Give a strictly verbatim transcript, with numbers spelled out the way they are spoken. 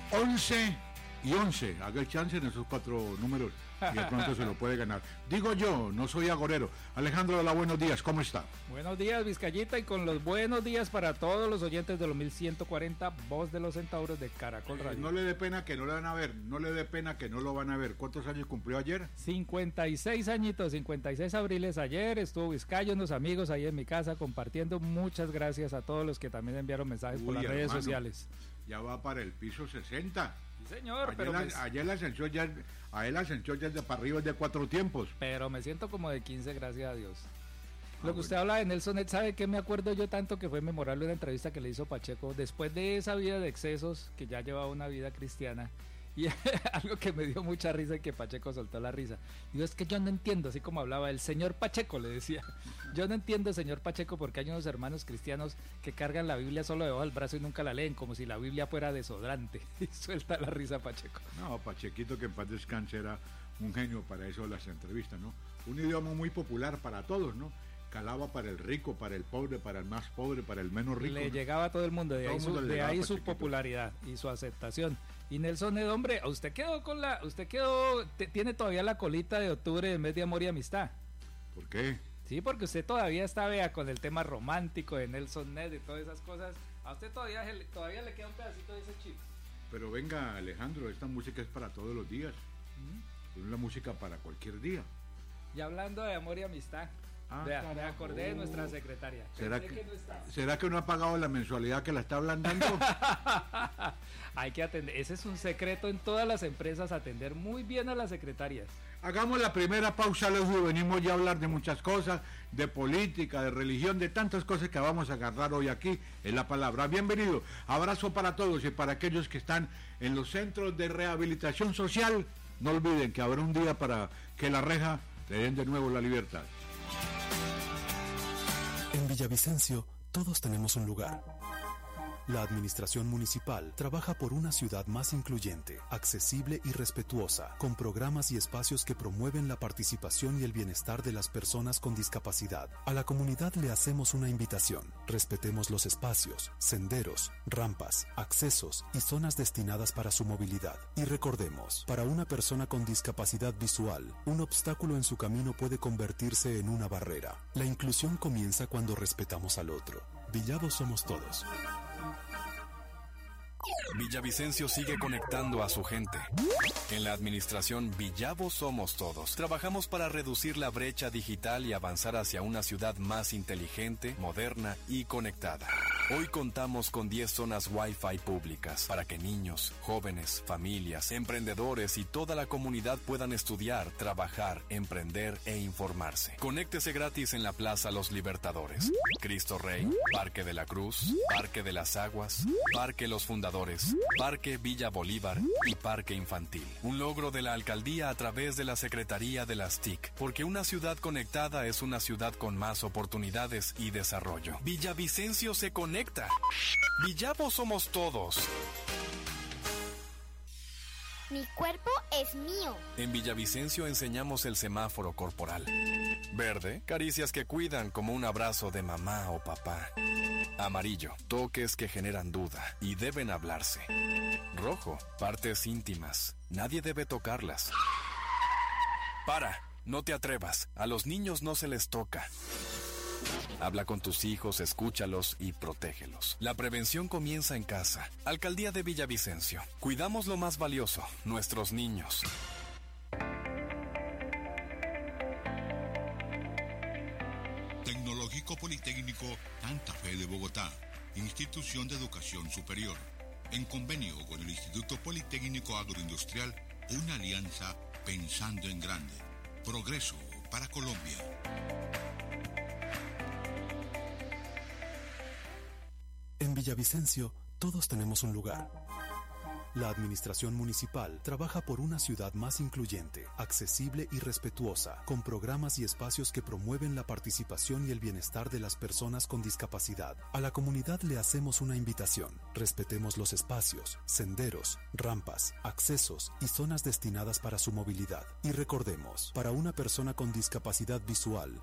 once y once, haga el chance en esos cuatro números y de pronto se lo puede ganar. Digo yo, no soy agorero. Alejandro Hola, buenos días, ¿cómo está? Buenos días, Vizcayita, y con los buenos días para todos los oyentes de los mil ciento cuarenta, Voz de los Centauros de Caracol Radio. Eh, no le dé pena que no lo van a ver, no le dé pena que no lo van a ver. ¿Cuántos años cumplió ayer? cincuenta y seis añitos, cincuenta y seis abriles ayer, estuvo Vizcayo, unos amigos ahí en mi casa compartiendo. Muchas gracias a todos los que también enviaron mensajes Uy, por las hermano, redes sociales. Ya va para el piso sesenta. Sí, señor, ayer pero la, me... ayer la ascensión ya, a él la ascensión ya es de para arriba, es de cuatro tiempos. Pero me siento como de quince, gracias a Dios. Ah, Lo que usted bueno. habla de Nelson Ed, ¿sabe qué me acuerdo yo tanto que fue memorable una entrevista que le hizo Pacheco después de esa vida de excesos, que ya llevaba una vida cristiana? Y algo que me dio mucha risa y que Pacheco soltó la risa. Digo, es que yo no entiendo, así como hablaba el señor Pacheco, le decía. Yo no entiendo, señor Pacheco, porque hay unos hermanos cristianos que cargan la Biblia solo debajo del brazo y nunca la leen, como si la Biblia fuera desodorante. Y suelta la risa Pacheco. No, Pachequito, que en paz descanse, era un genio para eso de las entrevistas, ¿no? Un idioma muy popular para todos, ¿no? Calaba para el rico, para el pobre, para el más pobre, para el menos rico. Le ¿no? llegaba a todo el mundo, de todo ahí, su, mundo de ahí su Pachequito. popularidad y su aceptación. Y Nelson Ed, hombre, usted quedó con la, usted quedó, te, tiene todavía la colita de octubre del mes de amor y amistad. ¿Por qué? Sí, porque usted todavía está, vea, con el tema romántico de Nelson Ed y todas esas cosas. A usted todavía, todavía le queda un pedacito de ese chip. Pero venga, Alejandro, esta música es para todos los días. ¿Mm? Es la música para cualquier día. Y hablando de amor y amistad, Ah, vea, me acordé de nuestra secretaria. ¿Será Pensé que, que no estaba. ¿Será que no ha pagado la mensualidad que la está ablandando? Hay que atender, ese es un secreto en todas las empresas, atender muy bien a las secretarias. Hagamos la primera pausa, luego venimos ya a hablar de muchas cosas, de política, de religión, de tantas cosas que vamos a agarrar hoy aquí en La Palabra. Bienvenido, abrazo para todos y para aquellos que están en los centros de rehabilitación social. No olviden que habrá un día para que la reja le den de nuevo la libertad. En Villavicencio, todos tenemos un lugar. La administración municipal trabaja por una ciudad más incluyente, accesible y respetuosa, con programas y espacios que promueven la participación y el bienestar de las personas con discapacidad. A la comunidad le hacemos una invitación. Respetemos los espacios, senderos, rampas, accesos y zonas destinadas para su movilidad. Y recordemos, para una persona con discapacidad visual, un obstáculo en su camino puede convertirse en una barrera. La inclusión comienza cuando respetamos al otro. Villavo somos todos. Villavicencio sigue conectando a su gente. En la administración Villavo Somos Todos, trabajamos para reducir la brecha digital y avanzar hacia una ciudad más inteligente, moderna y conectada. Hoy contamos con diez zonas Wi-Fi públicas para que niños, jóvenes, familias, emprendedores y toda la comunidad puedan estudiar, trabajar, emprender e informarse. Conéctese gratis en la Plaza Los Libertadores, Cristo Rey, Parque de la Cruz, Parque de las Aguas, Parque Los Fundadores, Parque Villa Bolívar y Parque Infantil. Un logro de la alcaldía a través de la Secretaría de las T I C, porque una ciudad conectada es una ciudad con más oportunidades y desarrollo. Villavicencio se conecta. Villavo somos todos. Mi cuerpo es mío. En Villavicencio enseñamos el semáforo corporal. Verde, caricias que cuidan como un abrazo de mamá o papá. Amarillo, toques que generan duda y deben hablarse. Rojo, partes íntimas. Nadie debe tocarlas. Para, no te atrevas. A los niños no se les toca. Habla con tus hijos, escúchalos y protégelos. La prevención comienza en casa. Alcaldía de Villavicencio. Cuidamos lo más valioso, nuestros niños. Tecnológico Politécnico Santa Fe de Bogotá, institución de educación superior. En convenio con el Instituto Politécnico Agroindustrial, una alianza pensando en grande. Progreso para Colombia. En Villavicencio, todos tenemos un lugar. La administración municipal trabaja por una ciudad más incluyente, accesible y respetuosa, con programas y espacios que promueven la participación y el bienestar de las personas con discapacidad. A la comunidad le hacemos una invitación. Respetemos los espacios, senderos, rampas, accesos y zonas destinadas para su movilidad. Y recordemos, para una persona con discapacidad visual,